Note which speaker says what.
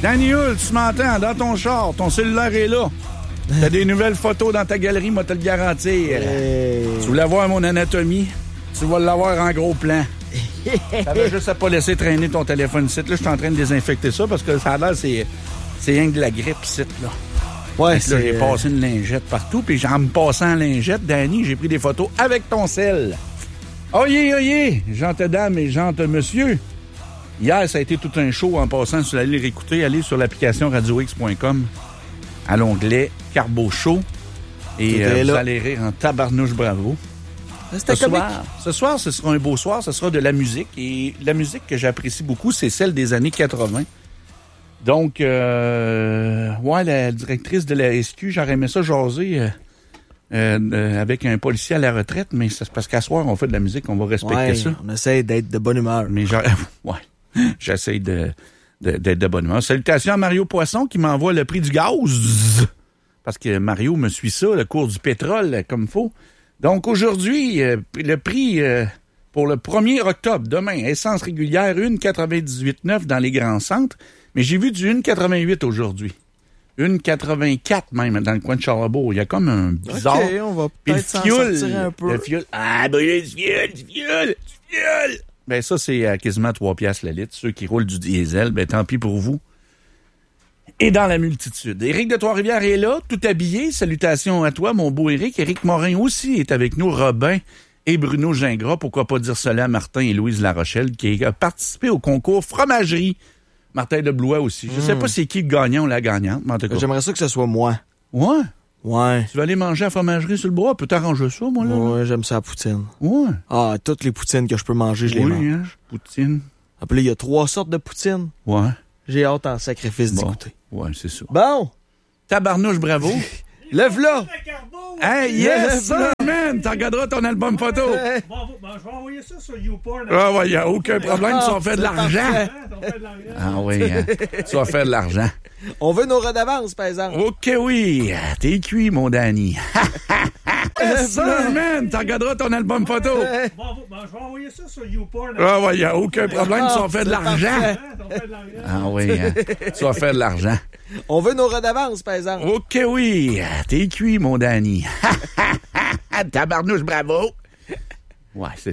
Speaker 1: Danny Hull, tu m'entends? Dans ton char, ton cellulaire est là. T'as des nouvelles photos dans ta galerie, moi te le garantir. Tu voulais voir mon anatomie? Tu vas l'avoir en gros plan. T'avais juste à pas laisser traîner ton téléphone ici. Là, je suis en train de désinfecter ça parce que ça a l'air, c'est rien que de la grippe ici, là.
Speaker 2: Ouais,
Speaker 1: là, j'ai passé une lingette partout, puis en me passant la lingette, Danny, j'ai pris des photos avec ton sel. Oyez, gente dame et gente monsieur. Hier, ça a été tout un show en passant. Si vous allez réécouter, allez sur l'application radiox.com à l'onglet Carbo Show et vous allez rire en tabarnouche bravo. Ce soir, ce sera un beau soir, ce sera de la musique. Et la musique que j'apprécie beaucoup, c'est celle des années 80. Donc, la directrice de la SQ, j'aurais aimé ça jaser avec un policier à la retraite, mais c'est parce qu'à soir, on fait de la musique, on va respecter ça.
Speaker 2: On essaie d'être de bonne humeur.
Speaker 1: Mais j'essaie d'être de bonne humeur. Salutations à Mario Poisson qui m'envoie le prix du gaz. Parce que Mario me suit ça, le cours du pétrole, comme il faut. Donc, aujourd'hui, le prix pour le 1er octobre, demain, essence régulière, 1,98,9 dans les grands centres. Mais j'ai vu du 1,88 aujourd'hui. 1,84 même dans le coin de Charlebourg. Il y a comme un bizarre...
Speaker 2: OK, on va peut-être s'en sortir un peu.
Speaker 1: Le fioul. Ah, ben, du fioul! Ben, ça, c'est quasiment 3 piastres le litre. Ceux qui roulent du diesel, ben, tant pis pour vous. Et dans la multitude. Éric de Trois-Rivières est là, tout habillé. Salutations à toi, mon beau Éric. Éric Morin aussi est avec nous. Robin et Bruno Gingras. Pourquoi pas dire cela à Martin et Louise Larochelle, qui a participé au concours fromagerie. Martin de Blois aussi. Je sais pas c'est qui le gagnant ou la gagnante, mais en tout cas.
Speaker 2: J'aimerais ça que ce soit moi.
Speaker 1: Ouais?
Speaker 2: Ouais.
Speaker 1: Tu vas aller manger à la fromagerie sur le bois? Peux t'arranger ça, moi, là?
Speaker 2: Ouais, j'aime ça la poutine.
Speaker 1: Ouais.
Speaker 2: Ah, toutes les poutines que je peux manger, je les mange.
Speaker 1: Hein? Poutine.
Speaker 2: Après, là, il y a 3 sortes de poutine.
Speaker 1: Ouais.
Speaker 2: J'ai hâte en sacrifice d'y goûter.
Speaker 1: Ouais, c'est ça.
Speaker 2: Bon.
Speaker 1: Tabarnouche, bravo.
Speaker 2: Lève-la!
Speaker 1: Hey, yes, sir, man! T'en regarderas ton album photo.
Speaker 3: Je vais envoyer ça sur YouPorn.
Speaker 1: Ah ouais, y a aucun problème, tu vas faire de l'argent. Ah oui, hein, tu vas faire de l'argent.
Speaker 2: On veut nos redevances, par exemple.
Speaker 1: OK, oui. T'es cuit, mon Danny. Yes, sir, man! T'en regarderas ton album photo.
Speaker 3: Je vais envoyer ça sur YouPorn.
Speaker 1: Ah ouais, y a aucun problème, tu vas faire de l'argent. Ah oui, hein, tu vas faire de l'argent.
Speaker 2: On veut nos redevances, par exemple.
Speaker 1: OK, oui. T'es cuit, mon Danny. Tabarnouche, bravo. Ouais, c'est